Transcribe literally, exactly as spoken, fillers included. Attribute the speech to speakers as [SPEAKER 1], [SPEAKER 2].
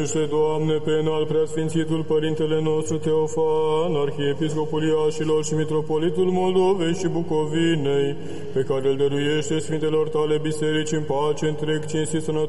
[SPEAKER 1] Doamne, pe înalt preasfințitul Părintele nostru Teofan, Arhiepiscopul Iașilor și Mitropolitul Moldovei și Bucovinei, pe care îl dăruiește Sfintelor tale biserici în pace, întreg, cinstit, sănătos